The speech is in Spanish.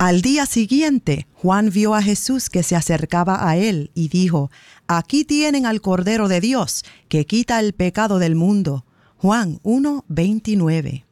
Al día siguiente, Juan vio a Jesús que se acercaba a él y dijo: «Aquí tienen al Cordero de Dios, que quita el pecado del mundo». Juan 1:29.